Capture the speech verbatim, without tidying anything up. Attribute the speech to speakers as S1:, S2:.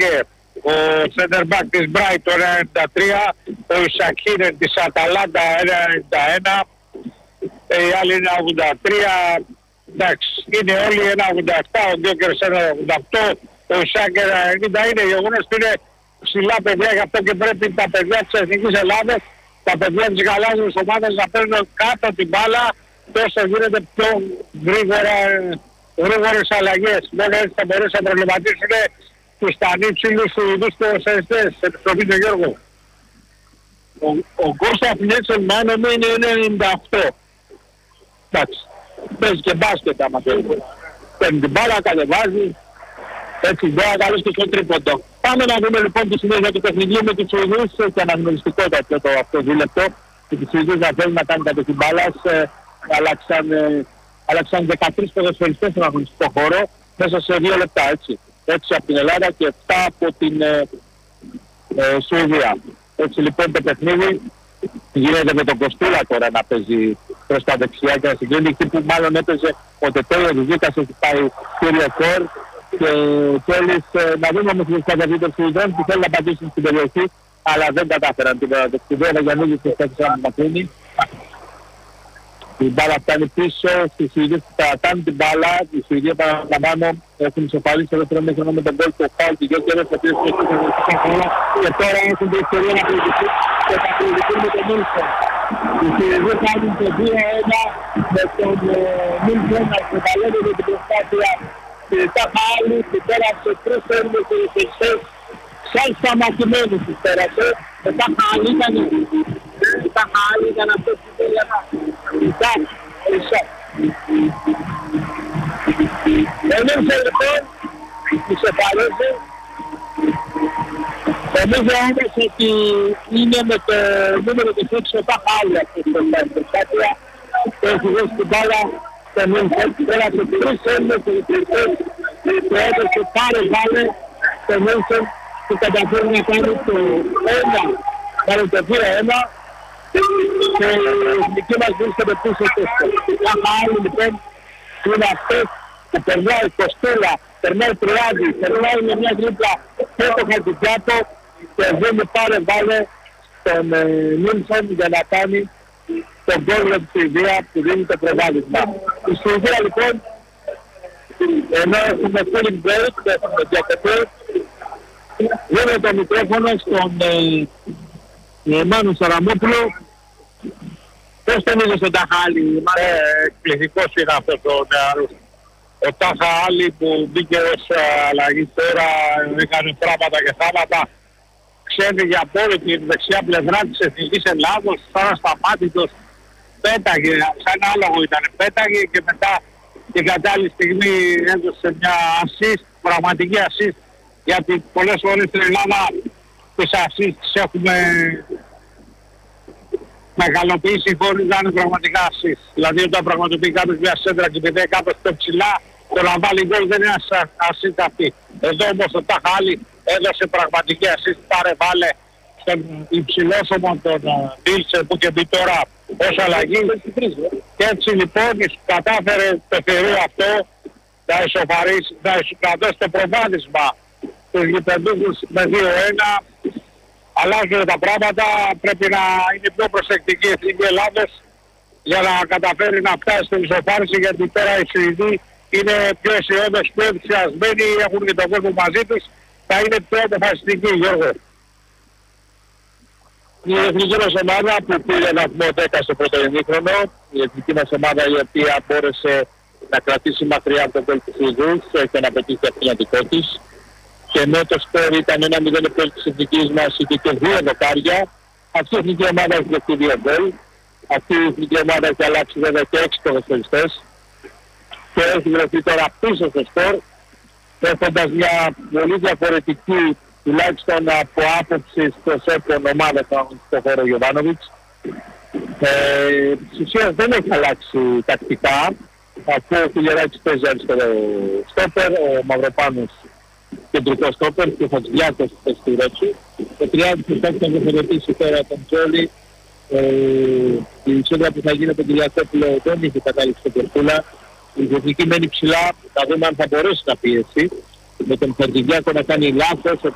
S1: Μπέντεγκε, ο center back της Brighton ένα ενενήντα τρία, ο Ισακίνεν της Αταλάντα ένα ενενήντα ένα, οι άλλοι είναι ογδόντα τρία, εντάξει, είναι όλοι ένα ογδόντα επτά, ο Γκιόκερς ένα ογδόντα οκτώ, ο Ισάκερ ένα ενενήντα, είναι γεγονός που είναι ψηλά παιδιά, γι' αυτό και πρέπει τα παιδιά της Εθνικής Ελλάδας, τα παιδιά της γαλάζιας ομάδας να παίρνουν κάτω την μπάλα, τόσο γίνεται πιο γρήγορα, γρήγορες αλλαγές. Μόνο έτσι θα μπορέσουν να προβληματίσουν τους τανίτσιλους του ειδούς του ΟΣΕΣΤΕΣ, σε επιστροφή του Γιώργου. Ο, ο Κώστας Νίτσελ μάνα μου είναι ενενήντα οκτώ. Εντάξει, παίζει και μπάσκετ άμα θέλει. Παίρνει την μπάλα, κατεβάζει, έτσι δεν καλώς και στο τρίποντο. Πάμε να δούμε λοιπόν τη συνέχεια του παιχνιδιού με τους Σουηδούς και αναγνωριστικότητα και το αυτό δίλεπτο. Και τους Σουηδούς να θέλουν να κάνουν κατοχή μπάλας, ε, αλλάξαν, ε, αλλάξαν δεκατρείς ποδοσφαιριστές στον αγωνιστικό χώρο μέσα σε δύο λεπτά, έτσι. έξι από την Ελλάδα και επτά από την ε, ε, Σουηδία. Έτσι λοιπόν το παιχνίδι γίνεται με τον Κοστούλα τώρα να παίζει προς τα δεξιά και να συγκρίνει εκεί που μάλλον έπαιζε ο Τετέλος Βίκας, έχει πάει κύριο Κορ και θέλεις ε, να δούμε όμως τους καταβίτες του Ιδρών που θέλουν να πατήσουν στην περιοχή αλλά δεν κατάφεραν την δεξιδέρα για νίγη και στέφησαν να μακρύνει. Η μπάλα φτάνει πίσω, στις Σουηδίες που κρατάνε την μπάλα, οι Σουηδίες παραλαμβάνω έχουν ισοπαλίσει το δεύτερο μέχρονο με τον γκολ του Φάουλ του Γιώκερες, ο οποίος έχει την χώρα και τώρα έχουν την ευκαιρία να προηγηθούν και θα προηγηθούν με τον Μίλσον. Οι Σουηδίες κάνουν το δύο ένα με τον Μίλσον να εκμεταλλεύεται την προσπάθεια και τα πάλι και τώρα σε τρεις έρμες και δεξιές σαν σταματημένους τους πέρασε, μετά πάλι ήταν τα πάλι ήταν αυτό που θέλει να εντάξει, εσώ. Εμείς λοιπόν, ισοπαλίζει, νομίζω όμως ότι είναι με το νούμερο της έξι τα πάλι αυτό το προσπάθεια και έχει δώσει την μπάλα στο Μίλσον, πέρασε τρεις έρμες και δεξιές και έδωσε πάρε βάλε στο Μίλσον που καταφέρει να κάνει το ένα, κάνει το δύο ένα και η εθνική μας βρίσκεται πίσω στο Κάμα άλλη λοιπόν είναι αυτές που περνάει Κοστούλα, περνάει Τριάδη, περνάει με μια τρίπλα πέτω Χατζηδιάτο και δίνει πάρε βάλε στον Μίλσον για να κάνει τον κόλλο της Σουηδία που δίνει το προβάδισμα. Η Σουηδία λοιπόν, ενώ έχουμε cooling break, έχουμε διακοπές, δίνω το μικρόφωνο στον ε, Μάνο Σαραμόπουλο. Πώς τον είδες τον Ταχάλη?
S2: Ε, εκπληκτικός είναι αυτός ο νεαρός. Ο Ταχάλη που μπήκε ως αλλαγή τώρα, έκανε πράγματα και θάματα. Ξέφυγε από όλη την δεξιά πλευρά της Εθνικής Ελλάδος, τώρα σταμάτητος, πέταγε, σαν άλογο ήταν, πέταγε και μετά την κατάλληλη στιγμή έδωσε μια assist, πραγματική assist, γιατί πολλές φορές στην Ελλάδα τις assist τις έχουμε μεγαλοποιήσει χωρίς να είναι πραγματικά assist. Δηλαδή όταν πραγματοποιεί κάποιος μια σέντρα και πηδάει κάπως πιο ψηλά, το να βάλει γκολ δεν είναι assist αυτή. Εδώ όμως ο Ταχάλη έδωσε πραγματική assist, πάρε βάλε στον υψηλόσωμο τον Ντίλσερ που και μπει τώρα ως αλλαγή. Και έτσι λοιπόν κατάφερε το θεωρείο αυτό να ισοφαρίσει, να, να δώσει το προβάδισμα τους γηπεδούχους με δύο ένα. Αλλάζουν τα πράγματα, πρέπει να είναι πιο προσεκτική η Εθνική Ελλάδος για να καταφέρει να φτάσει στην ισοφάριση, γιατί τώρα οι Σουηδοί είναι πιο αισιόδοξοι, πιο ενθουσιασμένοι, έχουν και τον κόσμο μαζί τους, θα είναι πιο αποφασιστική, Γιώργο.
S1: Η εθνική μας ομάδα που πήρε βαθμό δέκα στο πρώτο ημίχρονο, η εθνική μας ομάδα η οποία μπόρεσε να κρατήσει μακριά από τον γκολ του Σουηδούς και να πετύχει αυτήν της. Και ενώ το σκορ ήταν ένα μηδέν υπέρ της εθνικής μας, είχε και δύο δοκάρια. Αυτή η εθνική ομάδα έχει δεχτεί δύο γκολ. Αυτή η εθνική ομάδα έχει αλλάξει βέβαια και έξι ποδοσφαιριστές. Και έχει βρεθεί τώρα πίσω στο σκορ, έχοντας μια πολύ διαφορετική, τουλάχιστον από άποψη στο σέπον ομάδα στον χώρο Γιωβάνοβιτς. Ε, Στην ουσία δεν έχει αλλάξει τακτικά, αφού ο Φιλιεράκης παίζει αριστερό στόπερ, ο Μαυροπάνος κεντρικό στόπερ και ο Χατζηδιάκος στη Ρέτσου. Ο Τριάδης θα διαφορετήσει τώρα τον Τζόλι. Ε, η σέντρα που θα γίνει από τον Κυριακόπουλο δεν είχε κατάληξη στον Περκούλα. Η Εθνική μένει ψηλά, θα δούμε αν θα μπορέσει να πιέσει. Με τον Χατζηδιάκο να κάνει λάθος,